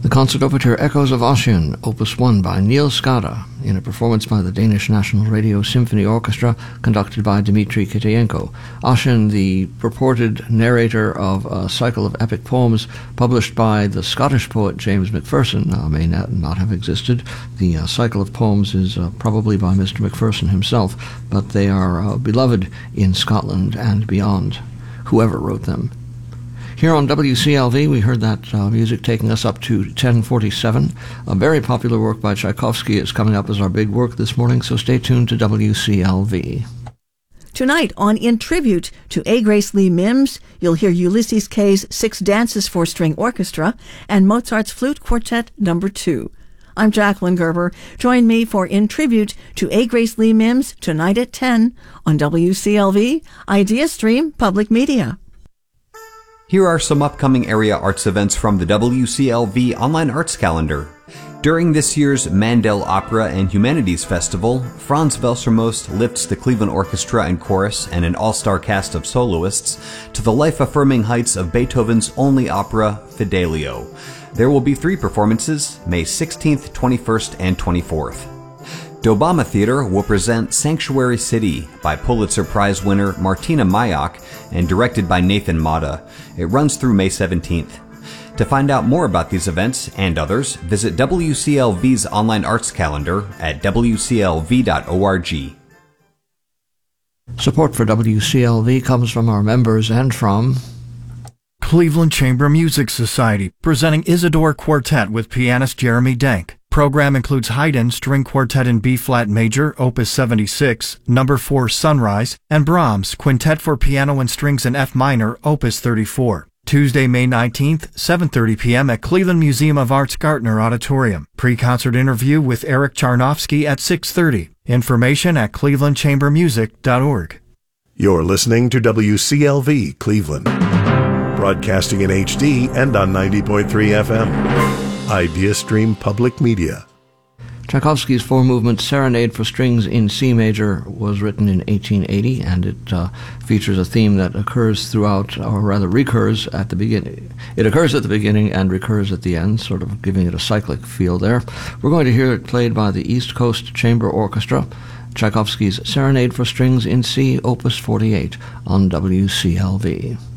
The concert overture Echoes of Ossian, Opus 1 by Niels Skada, in a performance by the Danish National Radio Symphony Orchestra, conducted by Dmitry Kitayenko. Ossian, the purported narrator of a cycle of epic poems published by the Scottish poet James Macpherson, may not have existed. The cycle of poems is probably by Mr. Macpherson himself, but they are beloved in Scotland and beyond, whoever wrote them. Here on WCLV, we heard that music taking us up to 10:47. A very popular work by Tchaikovsky is coming up as our big work this morning, so stay tuned to WCLV. Tonight on In Tribute to A. Grace Lee Mims, you'll hear Ulysses K's Six Dances for String Orchestra and Mozart's Flute Quartet No. 2. I'm Jacqueline Gerber. Join me for In Tribute to A. Grace Lee Mims tonight at 10 on WCLV, Idea Stream Public Media. Here are some upcoming area arts events from the WCLV Online Arts Calendar. During this year's Mandel Opera and Humanities Festival, Franz Welsermost lifts the Cleveland Orchestra and Chorus and an all-star cast of soloists to the life-affirming heights of Beethoven's only opera, Fidelio. There will be 3 performances, May 16th, 21st, and 24th. Dobama Theater will present Sanctuary City by Pulitzer Prize winner Martina Mayak and directed by Nathan Mata. It runs through May 17th. To find out more about these events and others, visit WCLV's online arts calendar at wclv.org. Support for WCLV comes from our members and from Cleveland Chamber Music Society, presenting Isidore Quartet with pianist Jeremy Dank. Program includes Haydn String Quartet in B-flat major, Opus 76, No. 4 Sunrise, and Brahms Quintet for Piano and Strings in F minor, Opus 34. Tuesday, May 19th, 7:30 p.m. at Cleveland Museum of Art's Gartner Auditorium. Pre-concert interview with Eric Charnofsky at 6:30. Information at clevelandchambermusic.org. You're listening to WCLV Cleveland, broadcasting in HD and on 90.3 FM. Idea Stream Public Media. Tchaikovsky's 4-movement Serenade for Strings in C major was written in 1880, and it features a theme that occurs throughout, or rather recurs at the beginning. It occurs at the beginning and recurs at the end, sort of giving it a cyclic feel there. We're going to hear it played by the East Coast Chamber Orchestra, Tchaikovsky's Serenade for Strings in C, Opus 48, on WCLV.